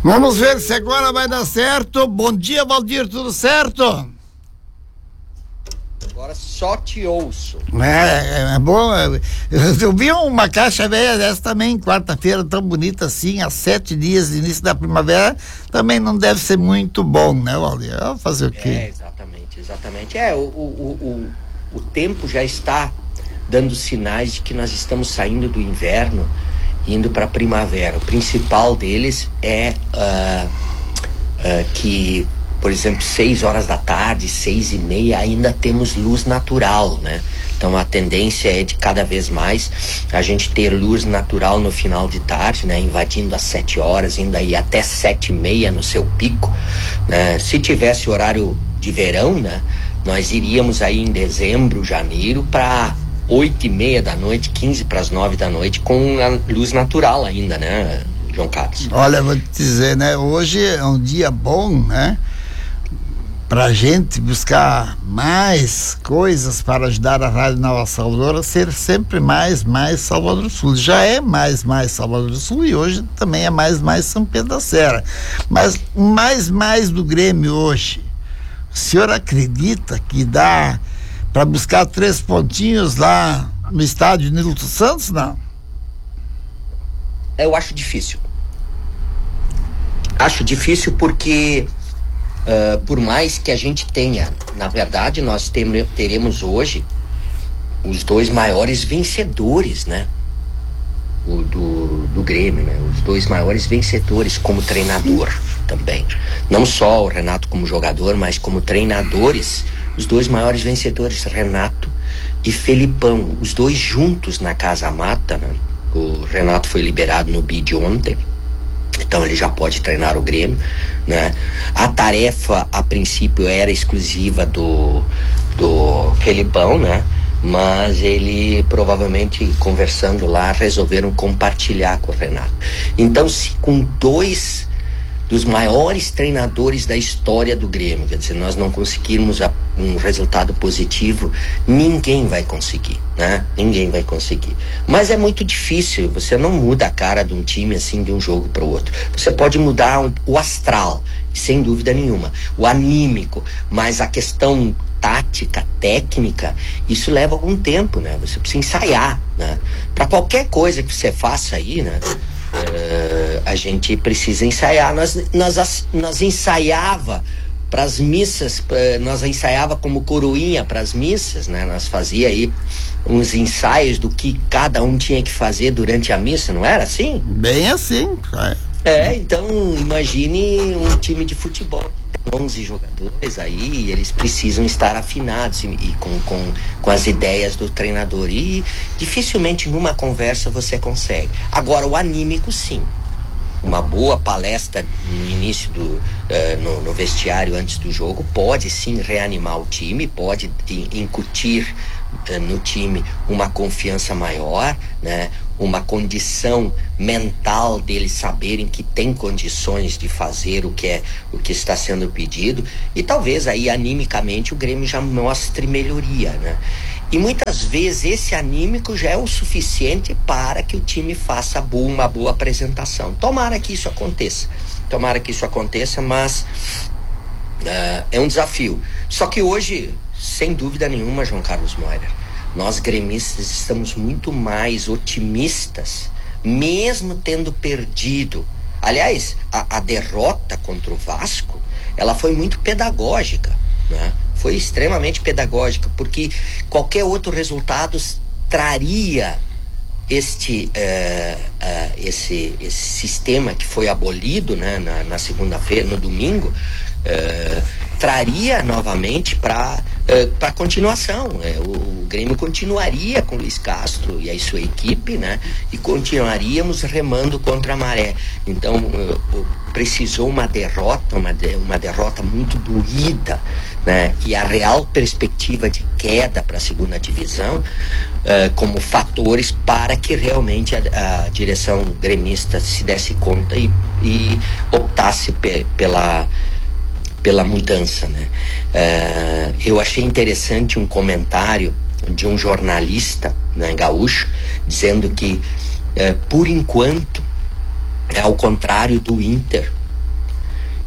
Vamos ver se agora vai dar certo. Bom dia, Valdir, tudo certo? Agora só te ouço. É bom. Eu vi uma caixa velha dessa também, quarta-feira, tão bonita assim, há 7 dias de início da primavera, também não deve ser muito bom, né, Valdir? Vamos fazer o quê? Exatamente. O tempo já está dando sinais de que nós estamos saindo do inverno e indo para a primavera. O principal deles é que, por exemplo, 6 horas da tarde, 6:30, ainda temos luz natural, né? Então a tendência é de cada vez mais a gente ter luz natural no final de tarde, né? Invadindo às 7 horas, indo aí até 7:30 no seu pico, né? Se tivesse horário de verão, né? Nós iríamos aí em dezembro, janeiro, para 8:30 da noite, 15 para as 9 da noite, com a luz natural ainda, né, João Carlos? Olha, vou te dizer, né? Hoje é um dia bom, né? Pra gente buscar mais coisas para ajudar a Rádio Nova Salvador a ser sempre mais Salvador do Sul. Já é mais Salvador do Sul e hoje também é mais São Pedro da Serra. Mas mais do Grêmio hoje, o senhor acredita que dá para buscar 3 pontinhos lá no estádio Nilton Santos, não? Eu acho difícil. Acho difícil porque por mais que a gente tenha, na verdade, nós teremos hoje os 2 maiores vencedores, né? Do Grêmio, né? Os 2 maiores vencedores como treinador também. Não só o Renato como jogador, mas como treinadores, os 2 maiores vencedores, Renato e Felipão, os 2 juntos na Casa Mata, né? O Renato foi liberado no bid ontem, então ele já pode treinar o Grêmio, né? A tarefa, a princípio, era exclusiva do Felipão, né? Mas ele provavelmente, conversando lá, resolveram compartilhar com o Renato. Então, se com 2 dos maiores treinadores da história do Grêmio, quer dizer, nós não conseguirmos um resultado positivo, ninguém vai conseguir, né? Ninguém vai conseguir. Mas é muito difícil, você não muda a cara de um time assim de um jogo para o outro. Você pode mudar o astral, sem dúvida nenhuma, o anímico, mas a questão tática, técnica, isso leva algum tempo, né? Você precisa ensaiar, né? Para qualquer coisa que você faça aí, né? A gente precisa ensaiar. Nós ensaiava para as missas, nós ensaiava como coroinha para as missas, né? Nós fazia aí uns ensaios do que cada um tinha que fazer durante a missa, não era assim? Bem assim. Então imagine um time de futebol, 11 jogadores aí, eles precisam estar afinados e com as ideias do treinador, e dificilmente numa conversa você consegue. Agora, o anímico, sim. Uma boa palestra no início no vestiário antes do jogo pode sim reanimar o time, pode incutir no time uma confiança maior, né? Uma condição mental deles saberem que tem condições de fazer o que está sendo pedido, e talvez aí animicamente o Grêmio já mostre melhoria, né? E muitas vezes esse anímico já é o suficiente para que o time faça uma boa apresentação. Tomara que isso aconteça, mas é um desafio. Só que hoje, sem dúvida nenhuma, João Carlos Moira, nós gremistas estamos muito mais otimistas, mesmo tendo perdido. Aliás, a derrota contra o Vasco, ela foi muito pedagógica, né? Foi extremamente pedagógica, porque qualquer outro resultado traria esse sistema que foi abolido, né, na segunda-feira, no domingo, traria novamente para a continuação. O Grêmio continuaria com o Luiz Castro e a sua equipe, né, e continuaríamos remando contra a maré. Então precisou uma derrota muito doída, né, e a real perspectiva de queda para a segunda divisão como fatores para que realmente a direção gremista se desse conta e optasse pela mudança, né? Eu achei interessante um comentário de um jornalista, né, gaúcho, dizendo que por enquanto, ao contrário do Inter,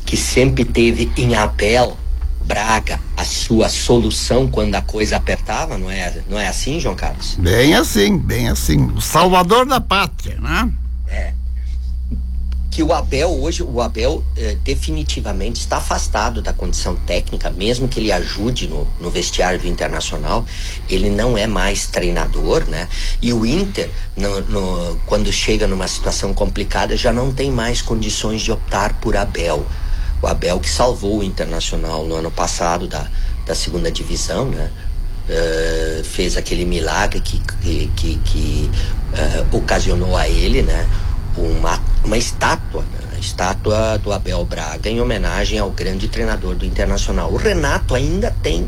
que sempre teve em Abel Braga a sua solução quando a coisa apertava, não é assim, João Carlos? Bem assim, o salvador da pátria, né? Que o Abel definitivamente está afastado da condição técnica, mesmo que ele ajude no vestiário do Internacional, ele não é mais treinador, né? E o Inter, quando chega numa situação complicada, já não tem mais condições de optar por Abel. O Abel que salvou o Internacional no ano passado da segunda divisão, né? Fez aquele milagre que ocasionou a ele, né? Uma estátua, né? A estátua do Abel Braga em homenagem ao grande treinador do Internacional. O Renato ainda tem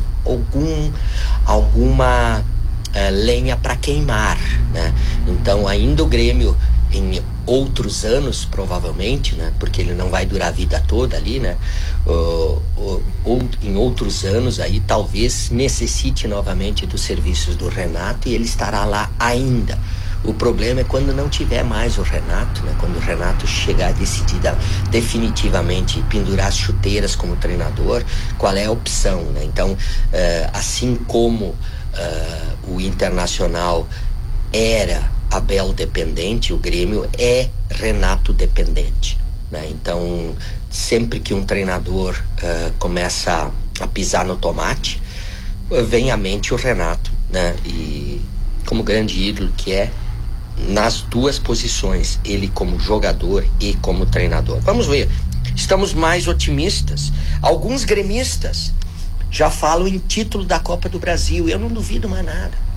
alguma lenha para queimar, né? Então ainda o Grêmio em outros anos, provavelmente, né? Porque ele não vai durar a vida toda ali, né? Ou em outros anos aí talvez necessite novamente dos serviços do Renato e ele estará lá ainda. O problema é quando não tiver mais o Renato, né? Quando o Renato chegar decidida definitivamente pendurar as chuteiras como treinador, qual é a opção, né? Então, assim como o Internacional era Abel dependente, o Grêmio é Renato dependente, né? Então, sempre que um treinador começa a pisar no tomate, vem à mente o Renato, né? E como grande ídolo que é, nas duas posições, ele como jogador e como treinador. Vamos ver, estamos mais otimistas. Alguns gremistas já falam em título da Copa do Brasil. Eu não duvido mais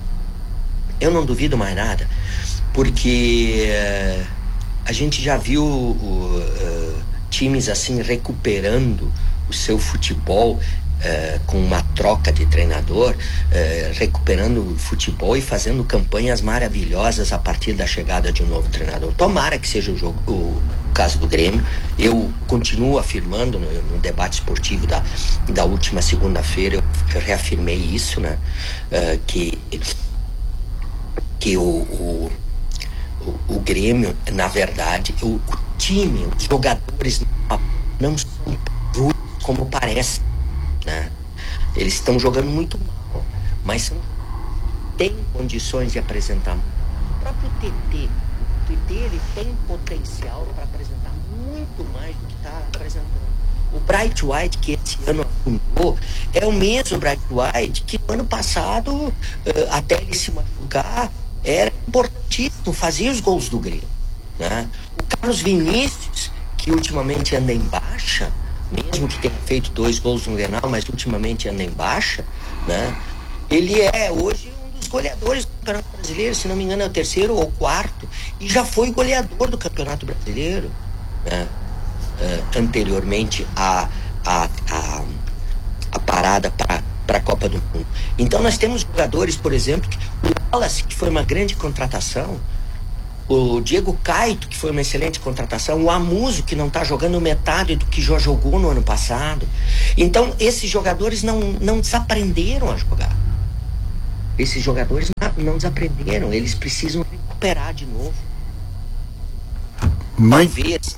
nada, porque a gente já viu times assim recuperando o seu futebol com uma troca de treinador, recuperando o futebol e fazendo campanhas maravilhosas a partir da chegada de um novo treinador. Tomara que seja o caso do Grêmio. Eu continuo afirmando no debate esportivo da última segunda-feira, eu reafirmei isso, né? Que o Grêmio, na verdade, o time, os jogadores não são ruins como parece, né? Eles estão jogando muito mal, mas tem condições de apresentar. O próprio TT, ele tem potencial para apresentar muito mais do que está apresentando. O Bright White, que esse ano afundou, é o mesmo Bright White que no ano passado, até ele se machucar, era importantíssimo, fazia os gols do Grêmio, né? O Carlos Vinícius, que ultimamente anda em baixa, mesmo que tenha feito 2 gols no Grenal, mas ultimamente anda em baixa, né? Ele é hoje um dos goleadores do Campeonato Brasileiro, se não me engano é o 3º ou 4º, e já foi goleador do Campeonato Brasileiro, né? Anteriormente à parada para a Copa do Mundo. Então nós temos jogadores, por exemplo, o Wallace, que foi uma grande contratação, o Diego Caito, que foi uma excelente contratação, o Amuso, que não está jogando metade do que já jogou no ano passado. Então esses jogadores não desaprenderam a jogar. Esses jogadores não desaprenderam, eles precisam recuperar de novo. Talvez.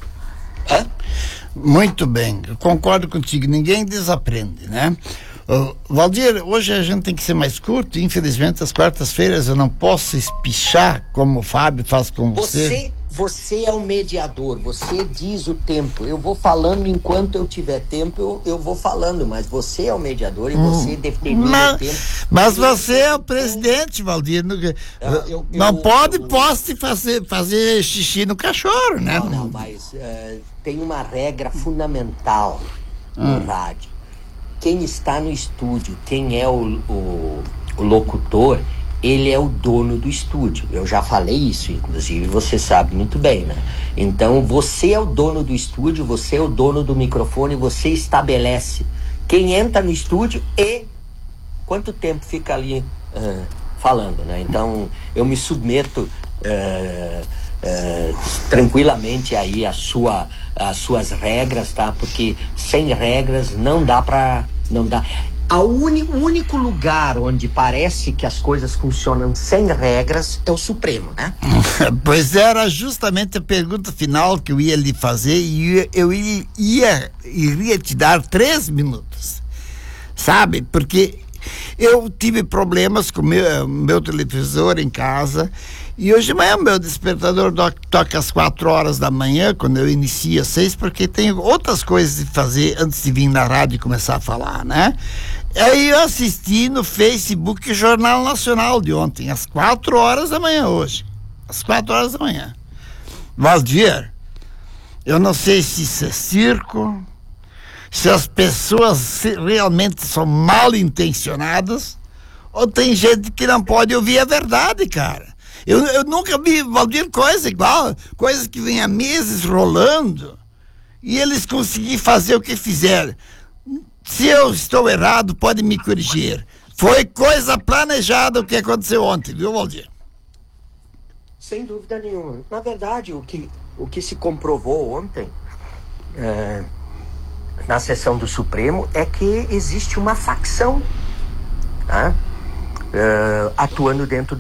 Muito bem, eu concordo contigo, ninguém desaprende, né? Valdir, hoje a gente tem que ser mais curto. Infelizmente, às quartas-feiras eu não posso espichar como o Fábio faz com você. Você é o mediador, você diz o tempo. Eu vou falando enquanto eu tiver tempo, eu vou falando, mas você é o mediador e você determina o tempo. Mas você é o presidente, Valdir. Não posso fazer xixi no cachorro, né? Não, mas tem uma regra fundamental no rádio. Quem está no estúdio, quem é o locutor, ele é o dono do estúdio. Eu já falei isso, inclusive, você sabe muito bem, né? Então, você é o dono do estúdio, você é o dono do microfone, você estabelece quem entra no estúdio e quanto tempo fica ali falando, né? Então, eu me submeto tranquilamente aí às suas regras, tá? Porque sem regras não dá. O único lugar onde parece que as coisas funcionam sem regras é o Supremo, né? Pois era justamente a pergunta final que eu ia lhe fazer, e eu iria te dar 3 minutos, sabe? Porque eu tive problemas com meu televisor em casa, e hoje de manhã meu despertador toca às 4 horas da manhã, quando eu inicio às 6, porque tenho outras coisas de fazer antes de vir na rádio e começar a falar, né? Aí eu assisti no Facebook o Jornal Nacional de ontem, às 4 horas da manhã hoje. Às 4 horas da manhã. Valdir, eu não sei se isso é circo, se as pessoas realmente são mal intencionadas, ou tem gente que não pode ouvir a verdade, cara. Eu nunca vi, Valdir, coisa igual, coisas que vem há meses rolando, e eles conseguiram fazer o que fizeram. Se eu estou errado, pode me corrigir. Foi coisa planejada o que aconteceu ontem, viu, Valdir? Sem dúvida nenhuma. Na verdade, o que se comprovou ontem na sessão do Supremo é que existe uma facção, tá? Atuando dentro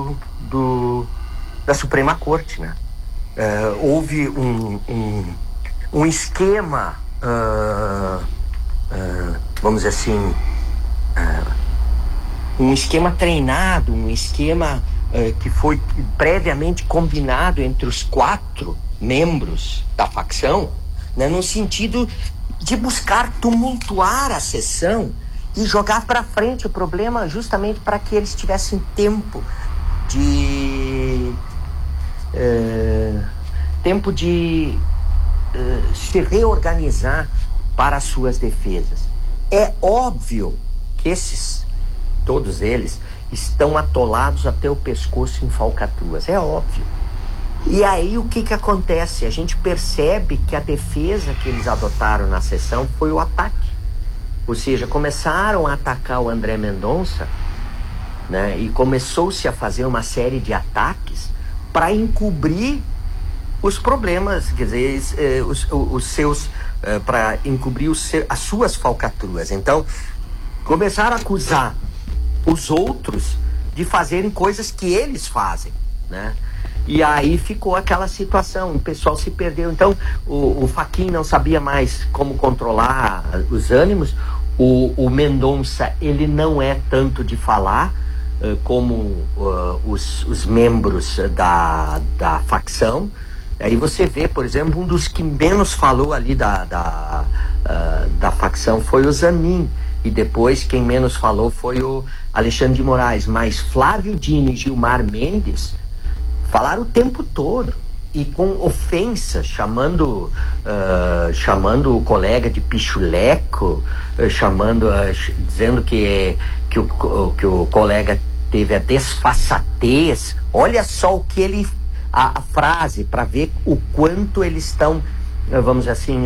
da Suprema Corte, né? Houve um esquema, vamos dizer assim, um esquema treinado, um esquema que foi previamente combinado entre os 4 membros da facção, né, no sentido de buscar tumultuar a sessão e jogar para frente o problema, justamente para que eles tivessem tempo de se reorganizar para as suas defesas. É óbvio que todos eles estão atolados até o pescoço em falcatruas, é óbvio. E aí o que acontece? A gente percebe que a defesa que eles adotaram na sessão foi o ataque. Ou seja, começaram a atacar o André Mendonça, né? E começou-se a fazer uma série de ataques para encobrir os problemas, quer dizer, para encobrir as suas falcatruas. Então, começaram a acusar os outros de fazerem coisas que eles fazem, né? E aí ficou aquela situação, o pessoal se perdeu. Então, o Fachin não sabia mais como controlar os ânimos. O Mendonça, ele não é tanto de falar como os membros da facção. Aí você vê, por exemplo, um dos que menos falou ali da facção foi o Zanin. E depois quem menos falou foi o Alexandre de Moraes. Mas Flávio Dino e Gilmar Mendes falaram o tempo todo. E com ofensa, chamando o colega de pichuleco, dizendo que o colega teve a desfaçatez. Olha só o que a frase, para ver o quanto eles estão, vamos dizer assim,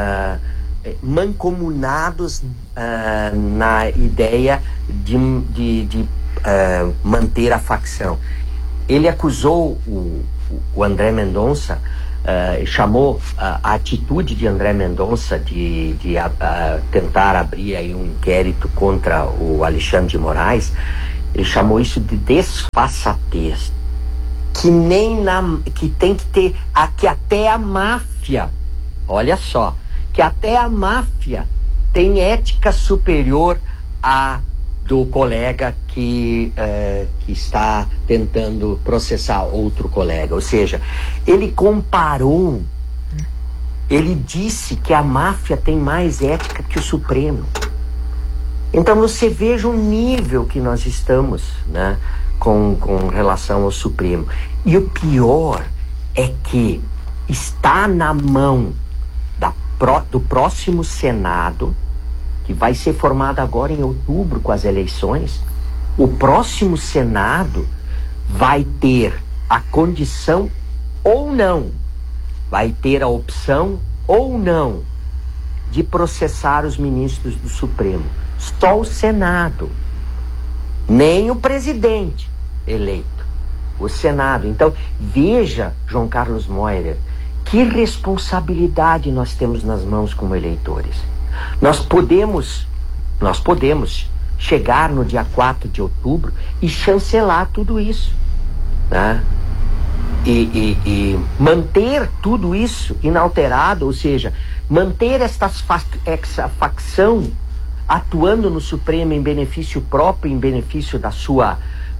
mancomunados na ideia de manter a facção. Ele acusou o André Mendonça, chamou a atitude de André Mendonça de tentar abrir aí um inquérito contra o Alexandre de Moraes. Ele chamou isso de desfaçatez, que tem que ter, que até a máfia, olha só, que até a máfia tem ética superior à do colega que está tentando processar outro colega. Ou seja, ele comparou, ele disse que a máfia tem mais ética que o Supremo. Então você veja o nível que nós estamos, né, com relação ao Supremo. E o pior é que está na mão do próximo Senado, que vai ser formado agora em outubro com as eleições. O próximo Senado vai ter a condição ou não, vai ter a opção ou não de processar os ministros do Supremo. Só o Senado, nem o presidente eleito, o Senado. Então, veja, João Carlos Moirer, que responsabilidade nós temos nas mãos como eleitores. Nós podemos Nós podemos chegar no dia 4 de outubro e chancelar tudo isso, né? E manter tudo isso inalterado, ou seja, manter essa facção atuando no Supremo em benefício próprio, em benefício da sua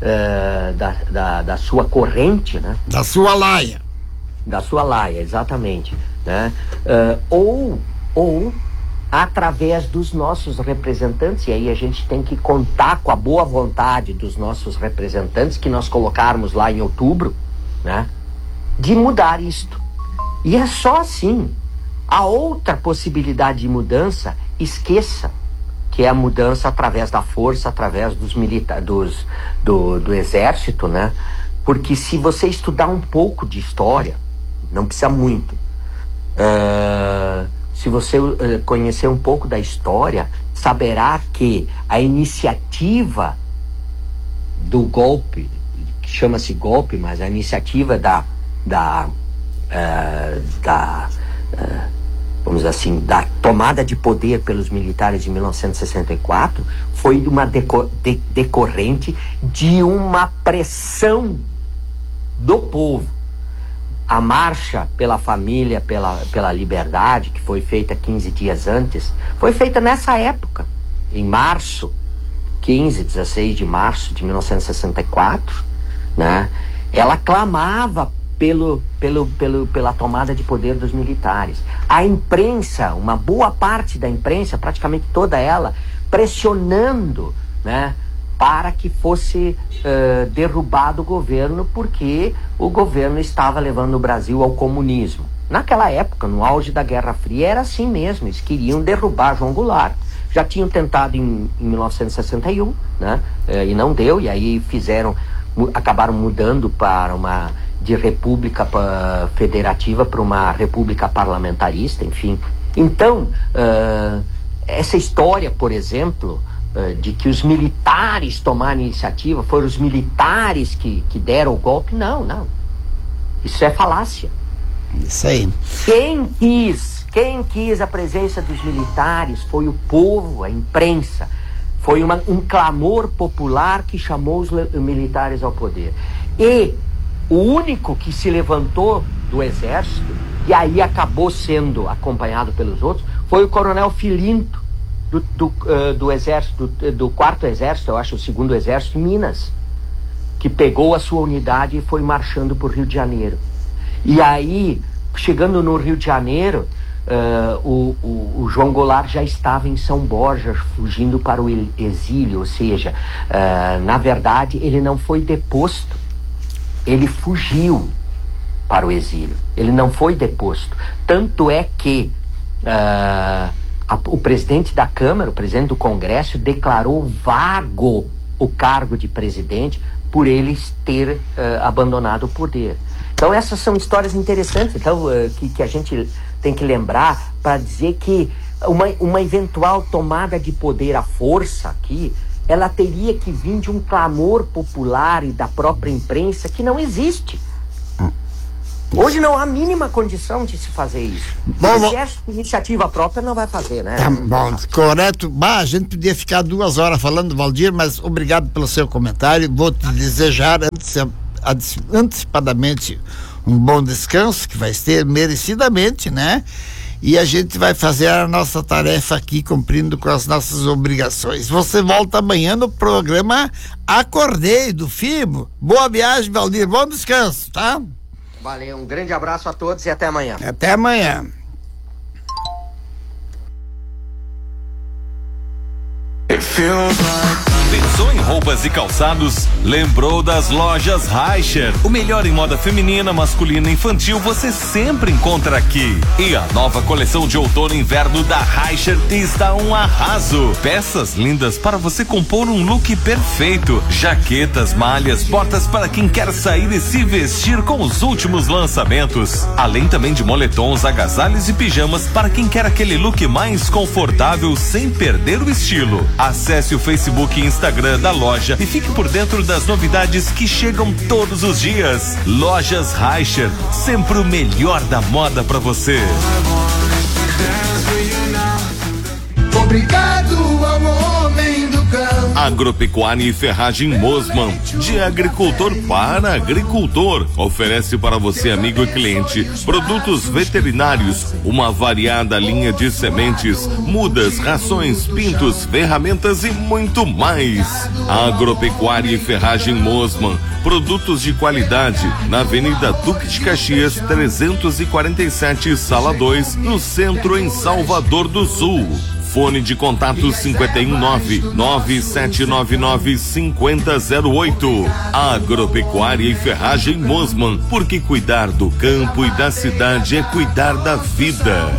da sua corrente, né? Da sua laia. Da sua laia, exatamente, né? Ou através dos nossos representantes, e aí a gente tem que contar com a boa vontade dos nossos representantes que nós colocarmos lá em outubro, né? De mudar isto. E é só assim. A outra possibilidade de mudança, esqueça, que é a mudança através da força, através dos militares, do exército, né? Porque se você estudar um pouco de história, não precisa muito, se você conhecer um pouco da história, saberá que a iniciativa do golpe, que chama-se golpe, mas a iniciativa vamos dizer assim, da tomada de poder pelos militares de 1964 foi uma decorrente de uma pressão do povo. A marcha pela família, pela liberdade, que foi feita 15 dias antes, foi feita nessa época, em março, 16 de março de 1964, né? Ela clamava pela tomada de poder dos militares. A imprensa, uma boa parte da imprensa, praticamente toda ela, pressionando, né, para que fosse derrubado o governo, porque o governo estava levando o Brasil ao comunismo. Naquela época, no auge da Guerra Fria, era assim mesmo, eles queriam derrubar João Goulart. Já tinham tentado em 1961, né, e não deu, e aí acabaram mudando de república federativa para uma república parlamentarista, enfim. Então, essa história, por exemplo, de que os militares tomaram iniciativa, foram os militares que deram o golpe, não. Isso é falácia. Isso aí. Quem quis a presença dos militares foi o povo, a imprensa. Foi um clamor popular que chamou os militares ao poder. E o único que se levantou do exército, e aí acabou sendo acompanhado pelos outros, foi o coronel Filinto, do exército, do 4º exército, eu acho, o 2º exército, em Minas, que pegou a sua unidade e foi marchando por Rio de Janeiro. E aí, chegando no Rio de Janeiro, o João Goulart já estava em São Borja, fugindo para o exílio, ou seja, na verdade, ele não foi deposto, ele fugiu para o exílio, ele não foi deposto. Tanto é que o presidente da Câmara, o presidente do Congresso, declarou vago o cargo de presidente por ele ter abandonado o poder. Então essas são histórias interessantes, então, que a gente tem que lembrar para dizer que uma eventual tomada de poder à força aqui, ela teria que vir de um clamor popular e da própria imprensa que não existe. Hoje não há a mínima condição de se fazer isso. Bom, a iniciativa própria não vai fazer, né? Tá bom, correto. A gente podia ficar 2 horas falando, Valdir, mas obrigado pelo seu comentário. Vou te desejar antecipadamente um bom descanso, que vai ser merecidamente, né? E a gente vai fazer a nossa tarefa aqui, cumprindo com as nossas obrigações. Você volta amanhã no programa Acordei, do FIBO. Boa viagem, Valdir. Bom descanso, tá? Valeu, um grande abraço a todos e até amanhã. Até amanhã. Pensou em roupas e calçados? Lembrou das lojas Reicher. O melhor em moda feminina, masculina e infantil você sempre encontra aqui. E a nova coleção de outono e inverno da Reicher está um arraso. Peças lindas para você compor um look perfeito. Jaquetas, malhas, botas para quem quer sair e se vestir com os últimos lançamentos. Além também de moletons, agasalhos e pijamas para quem quer aquele look mais confortável sem perder o estilo. Acesse o Facebook e Instagram da loja e fique por dentro das novidades que chegam todos os dias. Lojas Reicher, sempre o melhor da moda para você. Obrigado ao homem do campo. Agropecuária e Ferragem Mosman, de agricultor para agricultor, oferece para você, amigo e cliente, produtos veterinários, uma variada linha de sementes, mudas, rações, pintos, ferramentas e muito mais. Agropecuária e Ferragem Mosman, produtos de qualidade, na Avenida Duque de Caxias 347, Sala 2, no centro, em Salvador do Sul. Fone de contato 519-9799-5008. Agropecuária e Ferragem Mosman, porque cuidar do campo e da cidade é cuidar da vida.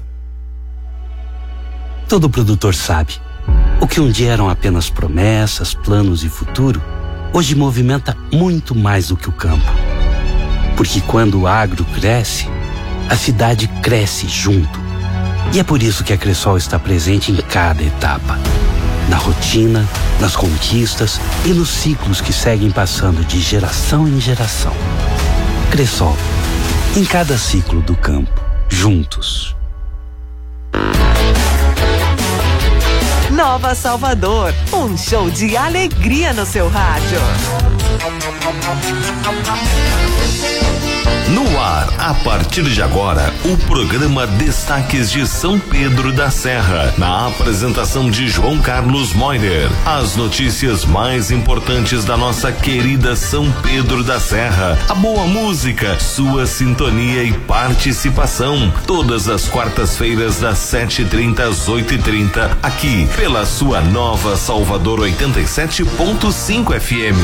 Todo produtor sabe, o que um dia eram apenas promessas, planos e futuro, hoje movimenta muito mais do que o campo. Porque quando o agro cresce, a cidade cresce junto. E é por isso que a Cressol está presente em cada etapa. Na rotina, nas conquistas e nos ciclos que seguem passando de geração em geração. Cressol, em cada ciclo do campo, juntos. Nova Salvador, um show de alegria no seu rádio. No ar, a partir de agora, o programa Destaques de São Pedro da Serra, na apresentação de João Carlos Moiner. As notícias mais importantes da nossa querida São Pedro da Serra, a boa música, sua sintonia e participação, todas as quartas-feiras das 7h30 às 8h30, aqui pela sua Nova Salvador 87.5 FM.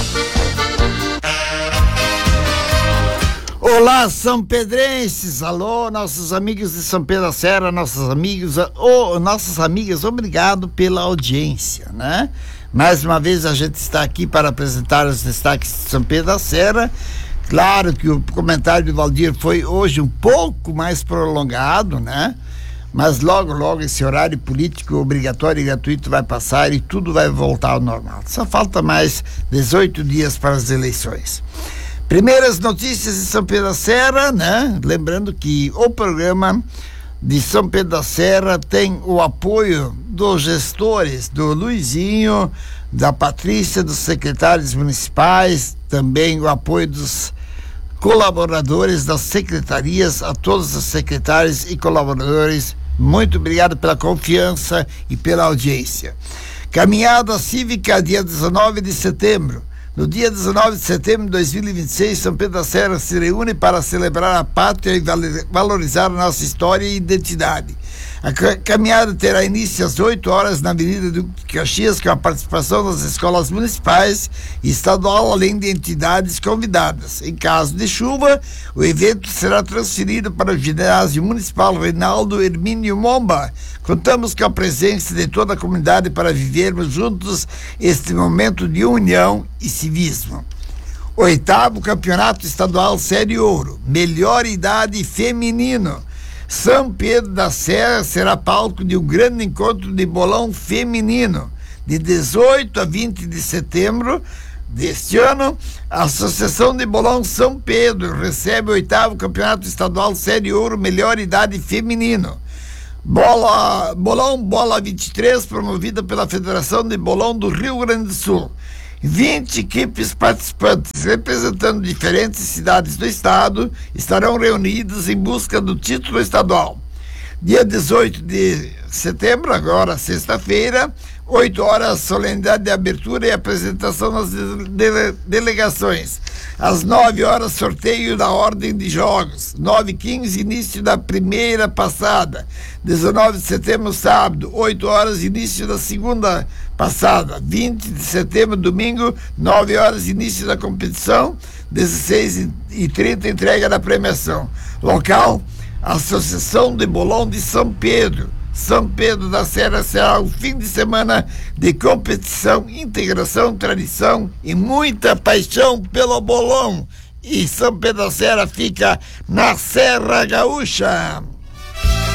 Olá, São Pedrenses, alô, nossos amigos de São Pedro da Serra, nossos amigos, nossas amigas, obrigado pela audiência, né? Mais uma vez a gente está aqui para apresentar os destaques de São Pedro da Serra. Claro que o comentário do Valdir foi hoje um pouco mais prolongado, né? Mas logo esse horário político obrigatório e gratuito vai passar e tudo vai voltar ao normal. Só falta mais 18 dias para as eleições. Primeiras notícias de São Pedro da Serra, né? Lembrando que o programa de São Pedro da Serra tem o apoio dos gestores, do Luizinho, da Patrícia, dos secretários municipais, também o apoio dos colaboradores das secretarias, a todos os secretários e colaboradores. Muito obrigado pela confiança e pela audiência. Caminhada Cívica, dia 19 de setembro. No dia 19 de setembro de 2026, São Pedro da Serra se reúne para celebrar a pátria e valorizar a nossa história e identidade. A caminhada terá início às 8 horas na Avenida Duque de Caxias, com a participação das escolas municipais e estadual, além de entidades convidadas. Em caso de chuva, o evento será transferido para o ginásio municipal Reinaldo Hermínio Momba. Contamos com a presença de toda a comunidade para vivermos juntos este momento de união e civismo. 8º Campeonato Estadual Série Ouro, melhor idade feminino. São Pedro da Serra será palco de um grande encontro de bolão feminino. De 18 a 20 de setembro deste ano, a Associação de Bolão São Pedro recebe o 8º Campeonato Estadual Série Ouro, melhor idade feminino. Bolão Bola 23, promovida pela Federação de Bolão do Rio Grande do Sul. 20 equipes participantes, representando diferentes cidades do estado, estarão reunidas em busca do título estadual. Dia 18 de setembro, agora sexta-feira, 8 horas, solenidade de abertura e apresentação das delegações. Às 9 horas, sorteio da ordem de jogos. 9h15, início da primeira passada. 19 de setembro, sábado, 8 horas, início da segunda passada. 20 de setembro, domingo, 9 horas, início da competição. 16h30, entrega da premiação. Local, Associação de Bolão de São Pedro. São Pedro da Serra será um fim de semana de competição, integração, tradição e muita paixão pelo bolão. E São Pedro da Serra fica na Serra Gaúcha.